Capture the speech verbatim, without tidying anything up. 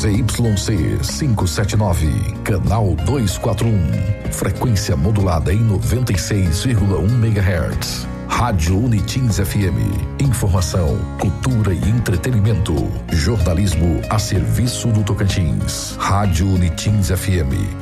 Z Y C quinhentos e setenta e nove, canal duzentos e quarenta e um, frequência modulada em noventa e seis vírgula um megahertz. Rádio Unitins F M. Informação, cultura e entretenimento. Jornalismo a serviço do Tocantins. Rádio Unitins F M.